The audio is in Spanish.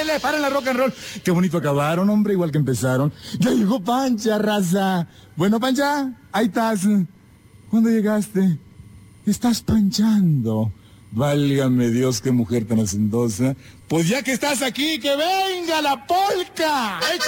paren la rock and roll. Qué bonito acabaron, hombre, igual que empezaron. Ya llegó Pancha, raza. Bueno, Pancha, ahí estás. ¿Cuándo llegaste? Estás panchando. Válgame Dios, qué mujer tan hacendosa. Pues ya que estás aquí, que venga la polca.